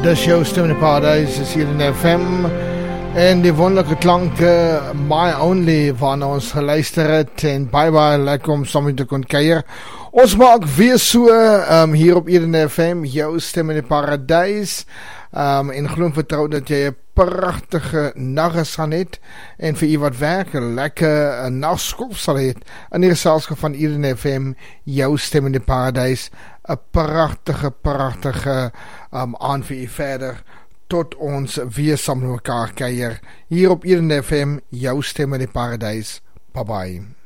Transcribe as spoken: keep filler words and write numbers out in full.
Dis jou stem in die paradijs, is hier in F M. En die wonderlijke klanke, My Only, waarna ons geluister het. En baie baie lekker om saam te kon kuier. Ons maak weer so, um, hier op Eden F M, jou stem in die paradijs. Um, en geloof vertrouw dat jy een prachtige nacht gaan het. En vir jy wat werk, een lekker nachtskop sal het. In die geselskap van Eden F M, jou stem in die paradijs. Een prachtige, prachtige um, aan vir jy verder. Tot ons weer saam met mekaar kuier. Hier op Eden F M, jou stem in die paradijs. Bye bye.